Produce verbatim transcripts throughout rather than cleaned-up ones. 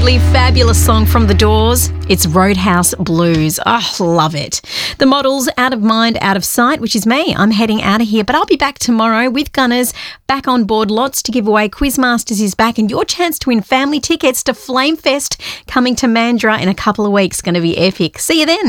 absolutely fabulous song from The Doors. It's Roadhouse Blues. Oh, love it. The Models, Out of Mind, Out of Sight, which is me. I'm heading out of here, but I'll be back tomorrow with Gunners back on board. Lots to give away. Quizmasters is back, and your chance to win family tickets to Flamefest coming to Mandurah in a couple of weeks. Going to be epic. See you then.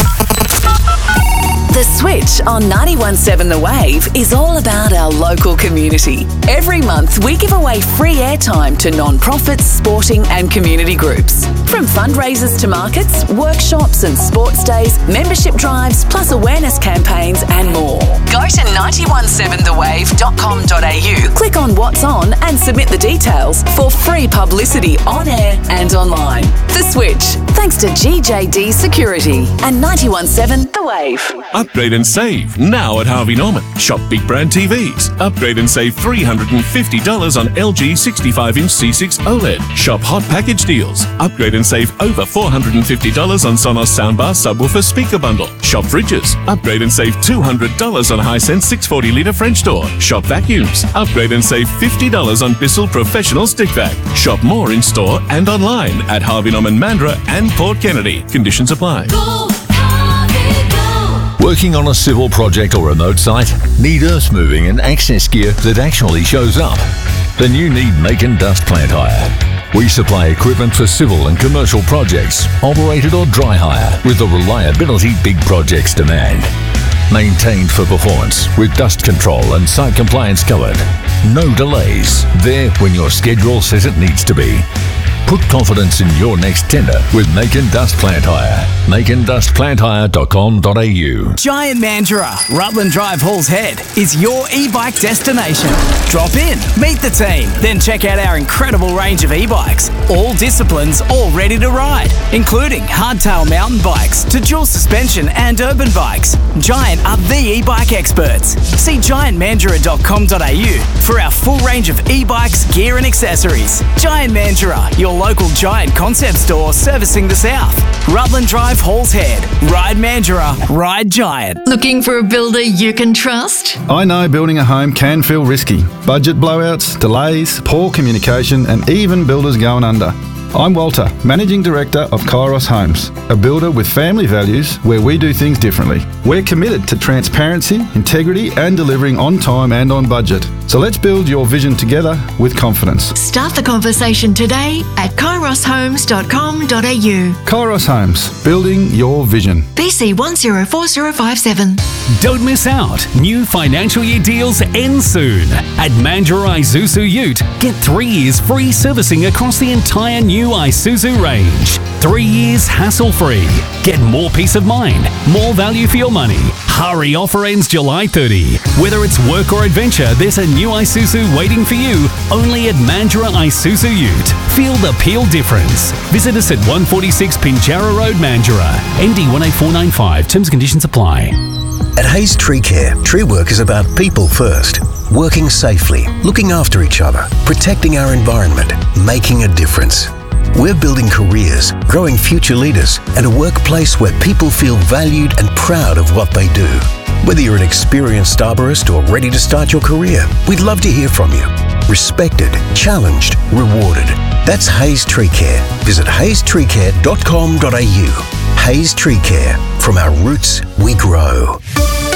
The Switch on ninety-one point seven The Wave is all about our local community. Every month we give away free airtime to non-profits, sporting and community groups. From fundraisers to markets, workshops and sports days, membership drives, plus awareness campaigns and more. Go to nine one seven the wave dot com dot a u, click on What's On and submit the details for free publicity on air and online. The Switch, thanks to G J D Security and ninety-one point seven The Wave. Upgrade and save now at Harvey Norman. Shop big brand T Vs. Upgrade and save three hundred fifty dollars on L G sixty-five inch C six OLED. Shop hot package deals. Upgrade and save over four hundred fifty dollars on Sonos soundbar subwoofer speaker bundle. Shop fridges. Upgrade and save two hundred dollars on Hisense six hundred forty litre French door. Shop vacuums. Upgrade and save fifty dollars on Bissell Professional Stick Vac. Shop more in store and online at Harvey Norman Mandurah and Port Kennedy. Conditions apply. Go, Harvey, go. Working on a civil project or remote site? Need earth moving and access gear that actually shows up? Then you need Macon Dust Plant Hire. We supply equipment for civil and commercial projects, operated or dry hire, with the reliability big projects demand. Maintained for performance, with dust control and site compliance covered. No delays. There when your schedule says it needs to be. Put confidence in your next tender with Macon Dust Plant Hire. macon dust plant hire dot com dot a u. Giant Mandurah, Rutland Drive, Halls Head, is your e-bike destination. Drop in, meet the team, then check out our incredible range of e-bikes. All disciplines, all ready to ride, including hardtail mountain bikes to dual suspension and urban bikes. Giant are the e-bike experts. See giant mandurah dot com dot a u for our full range of e-bikes, gear and accessories. Giant Mandurah, your local Giant concept store servicing the South. Rutland Drive, Halls Head. Ride Mandurah, ride Giant. Looking for a builder you can trust? I know building a home can feel risky. Budget blowouts, delays, poor communication, and even builders going under. I'm Walter, Managing Director of Kairos Homes, a builder with family values where we do things differently. We're committed to transparency, integrity, and delivering on time and on budget. So let's build your vision together with confidence. Start the conversation today at kairos homes dot com dot a u. Kairos Homes, building your vision. B C one zero four zero five seven. Don't miss out. New financial year deals end soon. At Mandurah Isuzu Ute, get three years free servicing across the entire new Isuzu range. Three years hassle-free. Get more peace of mind, more value for your money. Hurry, offer ends July thirtieth. Whether it's work or adventure, there's a new Isuzu waiting for you only at Mandurah Isuzu Ute. Feel the Peel difference. Visit us at one forty-six Pinjarra Road, Mandurah. N D one eight four nine five. Terms and conditions apply. At Hayes Tree Care, tree work is about people first. Working safely, looking after each other, protecting our environment, making a difference. We're building careers, growing future leaders, and a workplace where people feel valued and proud of what they do. Whether you're an experienced arborist or ready to start your career, we'd love to hear from you. Respected, challenged, rewarded. That's Hayes Tree Care. Visit hayes tree care dot com dot a u. Hayes Tree Care. From our roots, we grow.